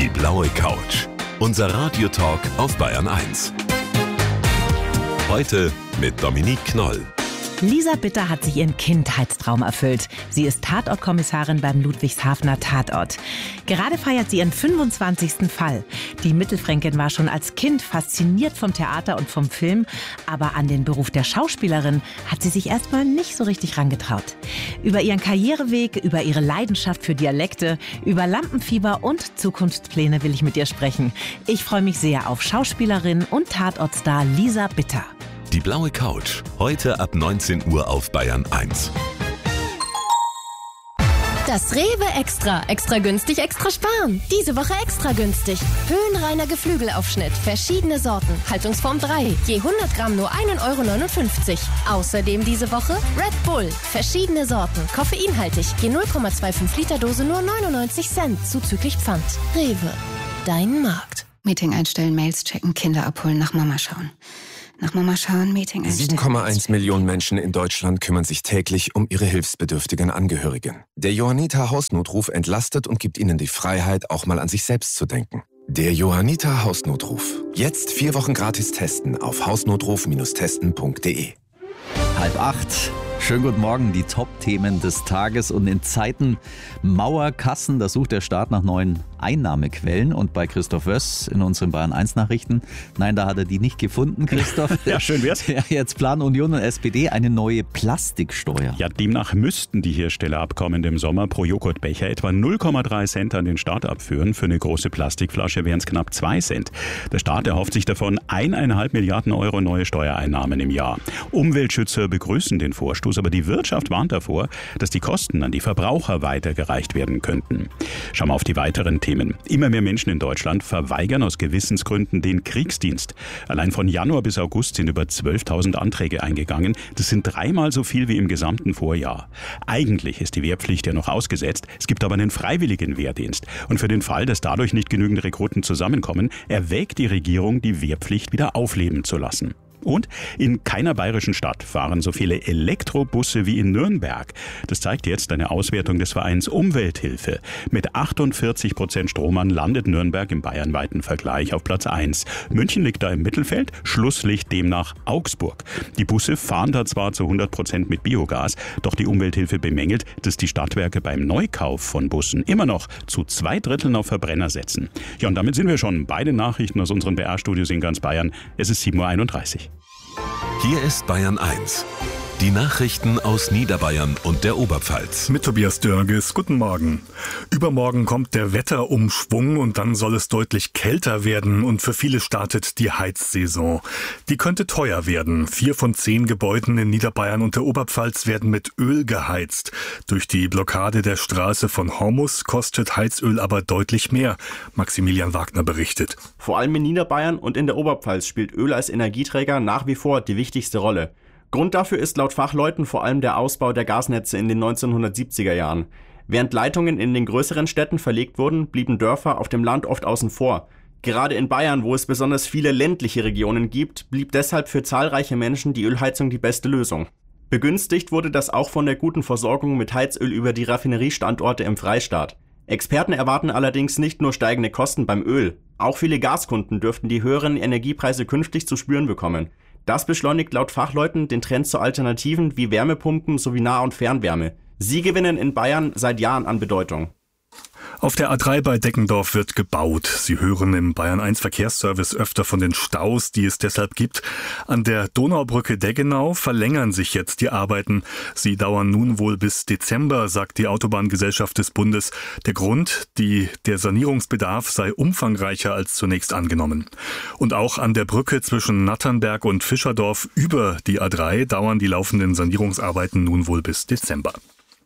Die blaue Couch. Unser Radiotalk auf Bayern 1. Heute mit Dominique Knoll. Lisa Bitter hat sich ihren Kindheitstraum erfüllt. Sie ist Tatortkommissarin beim Ludwigshafener Tatort. Gerade feiert sie ihren 25. Fall. Die Mittelfränkin war schon als Kind fasziniert vom Theater und vom Film, aber an den Beruf der Schauspielerin hat sie sich erstmal nicht so richtig rangetraut. Über ihren Karriereweg, über ihre Leidenschaft für Dialekte, über Lampenfieber und Zukunftspläne will ich mit ihr sprechen. Ich freue mich sehr auf Schauspielerin und Tatortstar Lisa Bitter. Die blaue Couch. Heute ab 19 Uhr auf Bayern 1. Das Rewe Extra. Extra günstig, extra sparen. Diese Woche extra günstig. Höhenreiner Geflügelaufschnitt. Verschiedene Sorten. Haltungsform 3. Je 100 Gramm nur 1,59 €. Außerdem diese Woche Red Bull. Verschiedene Sorten. Koffeinhaltig. Je 0,25 Liter Dose nur 99 Cent. Zuzüglich Pfand. Rewe. Dein Markt. Meeting einstellen, Mails checken, Kinder abholen, nach Mama schauen. Nach Mama schauen, Meeting einstellen. 7,1 Millionen Menschen in Deutschland kümmern sich täglich um ihre hilfsbedürftigen Angehörigen. Der Johanniter Hausnotruf entlastet und gibt ihnen die Freiheit, auch mal an sich selbst zu denken. Der Johanniter Hausnotruf. Jetzt 4 Wochen gratis testen auf hausnotruf-testen.de. 7:30. Schönen guten Morgen, die Top-Themen des Tages. Und in Zeiten Mauerkassen, da sucht der Staat nach neuen Einnahmequellen. Und bei Christoph Wöss in unseren Bayern 1 Nachrichten, nein, da hat er die nicht gefunden, Christoph. Ja, schön wär's. Ja, jetzt planen Union und SPD eine neue Plastiksteuer. Ja, demnach müssten die Hersteller ab kommendem Sommer pro Joghurtbecher etwa 0,3 Cent an den Staat abführen. Für eine große Plastikflasche wären es knapp 2 Cent. Der Staat erhofft sich davon 1,5 Milliarden € neue Steuereinnahmen im Jahr. Umweltschützer begrüßen den Vorstoß, aber die Wirtschaft warnt davor, dass die Kosten an die Verbraucher weitergereicht werden könnten. Schauen wir auf die weiteren Themen. Immer mehr Menschen in Deutschland verweigern aus Gewissensgründen den Kriegsdienst. Allein von Januar bis August sind über 12.000 Anträge eingegangen. Das sind 3-mal so viel wie im gesamten Vorjahr. Eigentlich ist die Wehrpflicht ja noch ausgesetzt. Es gibt aber einen freiwilligen Wehrdienst. Und für den Fall, dass dadurch nicht genügend Rekruten zusammenkommen, erwägt die Regierung, die Wehrpflicht wieder aufleben zu lassen. Und in keiner bayerischen Stadt fahren so viele Elektrobusse wie in Nürnberg. Das zeigt jetzt eine Auswertung des Vereins Umwelthilfe. Mit 48% Strommern landet Nürnberg im bayernweiten Vergleich auf Platz 1. München liegt da im Mittelfeld, Schlusslicht demnach Augsburg. Die Busse fahren da zwar zu 100% mit Biogas, doch die Umwelthilfe bemängelt, dass die Stadtwerke beim Neukauf von Bussen immer noch zu 2/3 auf Verbrenner setzen. Ja, und damit sind wir schon bei den Nachrichten aus unseren BR-Studios in ganz Bayern. Es ist 7:31 Uhr. Hier ist Bayern 1. Die Nachrichten aus Niederbayern und der Oberpfalz. Mit Tobias Dörges. Guten Morgen. Übermorgen kommt der Wetterumschwung und dann soll es deutlich kälter werden und für viele startet die Heizsaison. Die könnte teuer werden. 4 von 10 Gebäuden in Niederbayern und der Oberpfalz werden mit Öl geheizt. Durch die Blockade der Straße von Hormus kostet Heizöl aber deutlich mehr. Maximilian Wagner berichtet. Vor allem in Niederbayern und in der Oberpfalz spielt Öl als Energieträger nach wie vor die wichtigste Rolle. Grund dafür ist laut Fachleuten vor allem der Ausbau der Gasnetze in den 1970er Jahren. Während Leitungen in den größeren Städten verlegt wurden, blieben Dörfer auf dem Land oft außen vor. Gerade in Bayern, wo es besonders viele ländliche Regionen gibt, blieb deshalb für zahlreiche Menschen die Ölheizung die beste Lösung. Begünstigt wurde das auch von der guten Versorgung mit Heizöl über die Raffineriestandorte im Freistaat. Experten erwarten allerdings nicht nur steigende Kosten beim Öl. Auch viele Gaskunden dürften die höheren Energiepreise künftig zu spüren bekommen. Das beschleunigt laut Fachleuten den Trend zu Alternativen wie Wärmepumpen sowie Nah- und Fernwärme. Sie gewinnen in Bayern seit Jahren an Bedeutung. Auf der A3 bei Deggendorf wird gebaut. Sie hören im Bayern 1 Verkehrsservice öfter von den Staus, die es deshalb gibt. An der Donaubrücke Deggenau verlängern sich jetzt die Arbeiten. Sie dauern nun wohl bis Dezember, sagt die Autobahngesellschaft des Bundes. Der Grund, der Sanierungsbedarf sei umfangreicher als zunächst angenommen. Und auch an der Brücke zwischen Natternberg und Fischerdorf über die A3 dauern die laufenden Sanierungsarbeiten nun wohl bis Dezember.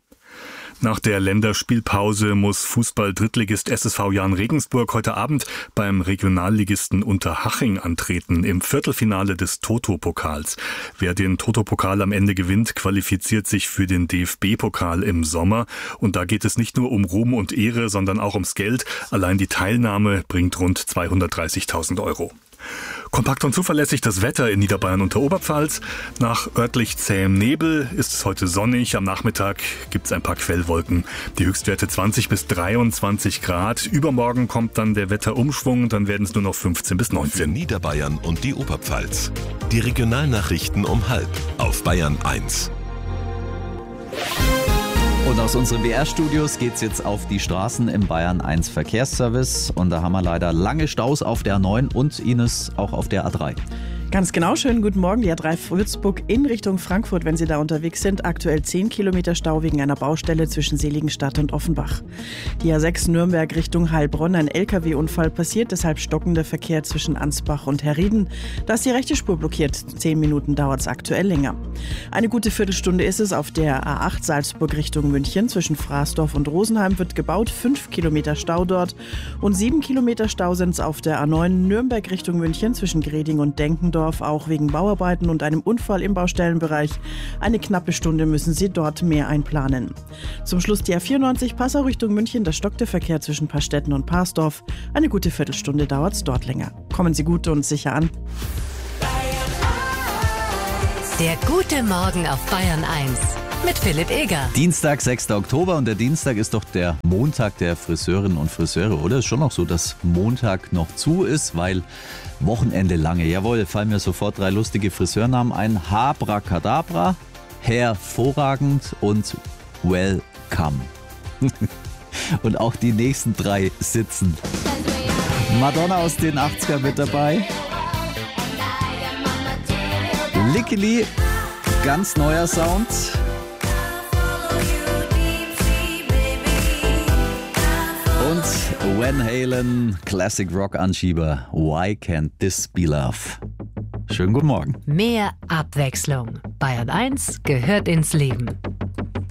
Nach der Länderspielpause muss Fußball-Drittligist SSV Jahn Regensburg heute Abend beim Regionalligisten Unterhaching antreten im Viertelfinale des Toto-Pokals. Wer den Toto-Pokal am Ende gewinnt, qualifiziert sich für den DFB-Pokal im Sommer. Und da geht es nicht nur um Ruhm und Ehre, sondern auch ums Geld. Allein die Teilnahme bringt rund 230.000 €. Kompakt und zuverlässig das Wetter in Niederbayern und der Oberpfalz. Nach örtlich zähem Nebel ist es heute sonnig. Am Nachmittag gibt es ein paar Quellwolken. Die Höchstwerte 20 bis 23 Grad. Übermorgen kommt dann der Wetterumschwung. Dann werden es nur noch 15 bis 19. Für Niederbayern und die Oberpfalz. Die Regionalnachrichten um 12:30 auf Bayern 1. Und aus unseren BR-Studios geht's jetzt auf die Straßen im Bayern 1 Verkehrsservice. Und da haben wir leider lange Staus auf der A9 und Ines auch auf der A3. Ganz genau, schönen guten Morgen. Die A3 Würzburg in Richtung Frankfurt, wenn Sie da unterwegs sind. Aktuell 10 Kilometer Stau wegen einer Baustelle zwischen Seligenstadt und Offenbach. Die A6 Nürnberg Richtung Heilbronn, ein LKW-Unfall passiert, deshalb stockender Verkehr zwischen Ansbach und Herrieden. Da ist die rechte Spur blockiert. 10 Minuten dauert es aktuell länger. Eine gute Viertelstunde ist es auf der A8 Salzburg Richtung München. Zwischen Fraßdorf und Rosenheim wird gebaut. 5 Kilometer Stau dort. Und 7 Kilometer Stau sind es auf der A9 Nürnberg Richtung München zwischen Greding und Denkendorf. Auch wegen Bauarbeiten und einem Unfall im Baustellenbereich. Eine knappe Stunde müssen Sie dort mehr einplanen. Zum Schluss die A94 Passau Richtung München. Da stockt der Verkehr zwischen Pastetten und Parsdorf. Eine gute Viertelstunde dauert es dort länger. Kommen Sie gut und sicher an. Der gute Morgen auf Bayern 1 mit Philipp Eger. Dienstag, 6. Oktober und der Dienstag ist doch der Montag der Friseurinnen und Friseure, oder? Ist schon noch so, dass Montag noch zu ist, weil Wochenende lange. Jawohl, fallen mir sofort 3 lustige Friseurnamen ein. Habracadabra, hervorragend und welcome. Und auch die nächsten 3 sitzen. Madonna aus den 80er mit dabei. Lickily, ganz neuer Sound. Und Van Halen, Classic Rock Anschieber, Why Can't This Be Love? Schönen guten Morgen. Mehr Abwechslung. Bayern 1 gehört ins Leben.